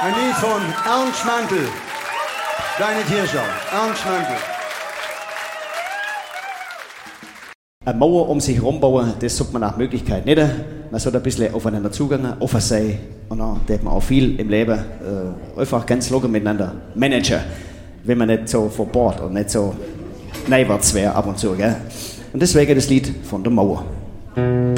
Ein Lied von Ernst Schmantel. Kleine Tierschau. Ernst Schmantel. Eine Mauer um sich herum bauen, das sollte man nach Möglichkeit nicht. Man sollte ein bisschen aufeinander zugehen, offen sein und dann darf man auch viel im Leben einfach ganz locker miteinander managen, wenn man nicht so verbohrt und nicht so neiwärts wäre ab und zu. Gell? Und deswegen das Lied von der Mauer.